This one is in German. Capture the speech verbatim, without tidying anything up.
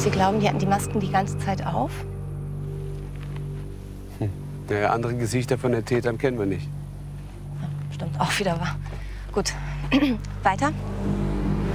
Sie glauben, die hatten die Masken die ganze Zeit auf? Hm. Naja, andere Gesichter von den Tätern kennen wir nicht. Ja, stimmt, auch wieder wahr. Gut, weiter.